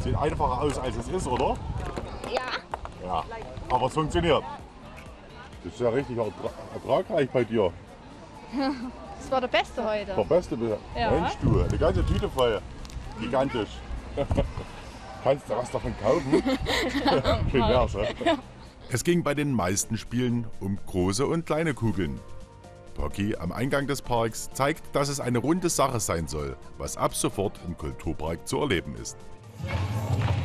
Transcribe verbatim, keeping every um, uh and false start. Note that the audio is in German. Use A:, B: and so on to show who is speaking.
A: Sieht einfacher aus, als es ist, oder?
B: Ja.
A: Ja, aber es funktioniert. Das ist ja richtig ertra ertragreich bei dir.
B: Das war der Beste heute.
A: Der Beste bisher.
B: Ja.
A: Mensch du, eine ganze Tüte voll. Gigantisch. Kannst du was davon kaufen? Schön wär's, ne? Es ging bei den meisten Spielen um große und kleine Kugeln. Pocky am Eingang des Parks zeigt, dass es eine runde Sache sein soll, was ab sofort im Kulturpark zu erleben ist.